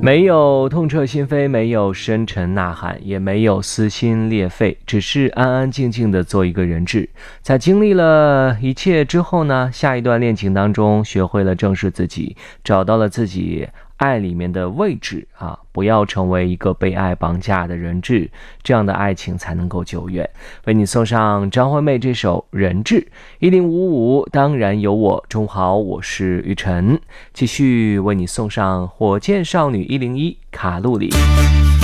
没有痛彻心扉，没有深沉呐喊，也没有撕心裂肺，只是安安静静的做一个人质。在经历了一切之后呢，下一段恋情当中学会了正视自己，找到了自己爱里面的位置啊，不要成为一个被爱绑架的人质，这样的爱情才能够久远。为你送上张惠妹这首《人质》，1055当然有我。中午好，我是玉晨，继续为你送上火箭少女101卡路里。